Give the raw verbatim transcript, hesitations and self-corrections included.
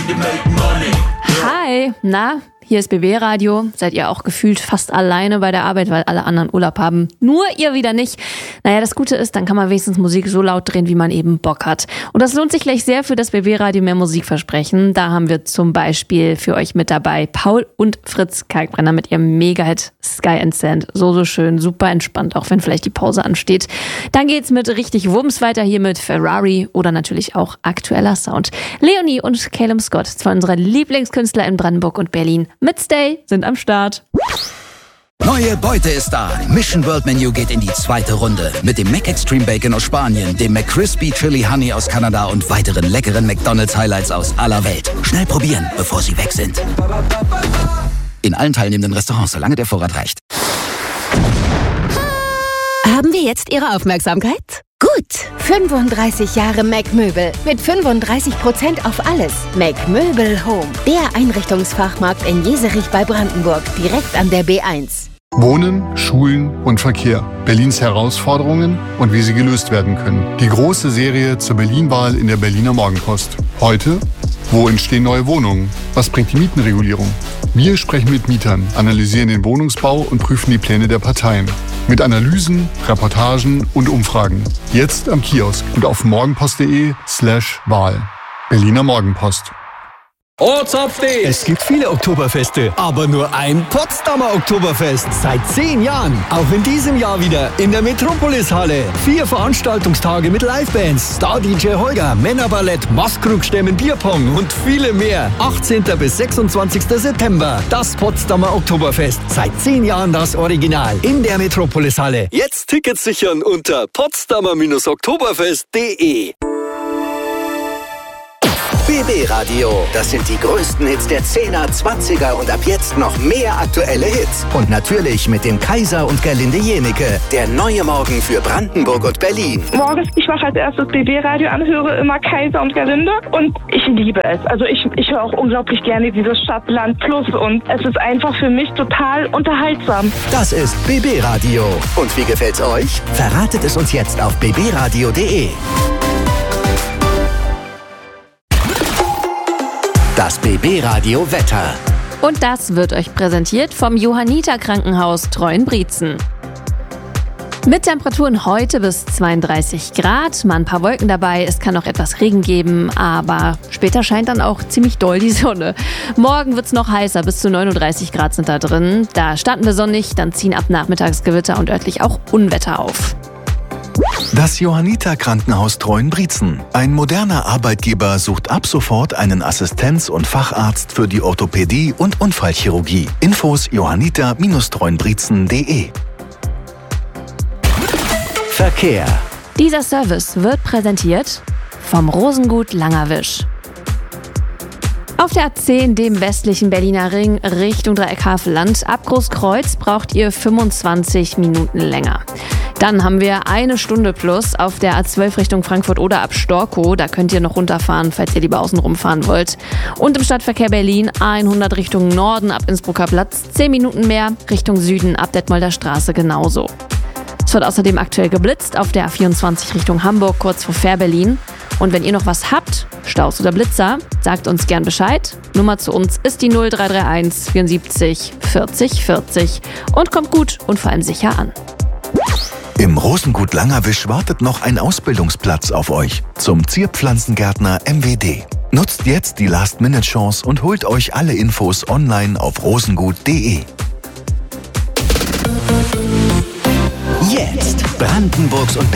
Hi, na, hier ist B B Radio. Seid ihr auch gefühlt fast alleine bei der Arbeit, weil alle anderen Urlaub haben? Nur ihr wieder nicht. Naja, das Gute ist, dann kann man wenigstens Musik so laut drehen, wie man eben Bock hat. Und das lohnt sich gleich sehr für das B B Radio mehr Musikversprechen. Da haben wir zum Beispiel für euch mit dabei Paul und Fritz Kalkbrenner mit ihrem Mega-Hit Sky and Sand. So, so schön, super entspannt, auch wenn vielleicht die Pause ansteht. Dann geht's mit richtig Wumms weiter hier mit Ferrari oder natürlich auch aktueller Sound. Leonie und Calum Scott, zwei unserer Lieblingskünstler in Brandenburg und Berlin, mit Stay sind am Start. Neue Beute ist da. Mission World Menu geht in die zweite Runde. Mit dem Mac Extreme Bacon aus Spanien, dem McCrispy Chili Honey aus Kanada und weiteren leckeren McDonald's Highlights aus aller Welt. Schnell probieren, bevor sie weg sind. In allen teilnehmenden Restaurants, solange der Vorrat reicht. Haben wir jetzt Ihre Aufmerksamkeit? Gut, fünfunddreißig Jahre Mac Möbel mit fünfunddreißig Prozent auf alles. Mac Möbel Home, der Einrichtungsfachmarkt in Jeserich bei Brandenburg, direkt an der B eins. Wohnen, Schulen und Verkehr. Berlins Herausforderungen und wie sie gelöst werden können. Die große Serie zur Berlin-Wahl in der Berliner Morgenpost. Heute: Wo entstehen neue Wohnungen? Was bringt die Mietenregulierung? Wir sprechen mit Mietern, analysieren den Wohnungsbau und prüfen die Pläne der Parteien. Mit Analysen, Reportagen und Umfragen. Jetzt am Kiosk und auf morgenpost.de slash Wahl. Berliner Morgenpost. Ortsupdate! Es gibt viele Oktoberfeste, aber nur ein Potsdamer Oktoberfest. Seit zehn Jahren. Auch in diesem Jahr wieder in der Metropolis-Halle. Vier Veranstaltungstage mit Livebands, Star-D J Holger, Männerballett, Maskrug-Stämmen, Bierpong und viele mehr. achtzehnten bis sechsundzwanzigsten September. Das Potsdamer Oktoberfest. Seit zehn Jahren das Original. In der Metropolis-Halle. Jetzt Tickets sichern unter potsdamer oktoberfest punkt de. B B Radio, das sind die größten Hits der zehner, zwanziger und ab jetzt noch mehr aktuelle Hits. Und natürlich mit dem Kaiser und Gerlinde Jenecke, der neue Morgen für Brandenburg und Berlin. Morgens, ich mache als erstes B B Radio an, höre immer Kaiser und Gerlinde und ich liebe es. Also ich, ich höre auch unglaublich gerne dieses Stadt-Land Plus und es ist einfach für mich total unterhaltsam. Das ist B B Radio. Und wie gefällt's euch? Verratet es uns jetzt auf b b radio punkt de. Das B B Radio Wetter. Und das wird euch präsentiert vom Johanniter Krankenhaus Treuenbrietzen. Mit Temperaturen heute bis zweiunddreißig Grad, mal ein paar Wolken dabei, es kann auch etwas Regen geben, aber später scheint dann auch ziemlich doll die Sonne. Morgen wird's noch heißer, bis zu neununddreißig Grad sind da drin. Da starten wir sonnig, dann ziehen ab nachmittags Gewitter und örtlich auch Unwetter auf. Das Johanniter Krankenhaus Treuenbrietzen. Ein moderner Arbeitgeber sucht ab sofort einen Assistenz- und Facharzt für die Orthopädie und Unfallchirurgie. Infos johanniter Treuenbrietzen punkt de. Verkehr. Dieser Service wird präsentiert vom Rosengut Langerwisch. Auf der A zehn, dem westlichen Berliner Ring, Richtung Dreieck-Havelland, ab Großkreuz braucht ihr fünfundzwanzig Minuten länger. Dann haben wir eine Stunde plus auf der A zwölf Richtung Frankfurt oder ab Storkow. Da könnt ihr noch runterfahren, falls ihr lieber außen rumfahren wollt. Und im Stadtverkehr Berlin hundert Richtung Norden ab Innsbrucker Platz, zehn Minuten mehr, Richtung Süden ab Detmolder Straße genauso. Es wird außerdem aktuell geblitzt auf der A vierundzwanzig Richtung Hamburg, kurz vor Fährberlin. Und wenn ihr noch was habt, Staus oder Blitzer, sagt uns gern Bescheid. Nummer zu uns ist die null drei drei eins vierundsiebzig vierzig vierzig und kommt gut und vor allem sicher an. Im Rosengut Langerwisch wartet noch ein Ausbildungsplatz auf euch zum Zierpflanzengärtner M W D. Nutzt jetzt die Last-Minute-Chance und holt euch alle Infos online auf rosengut punkt de. Jetzt Brandenburgs und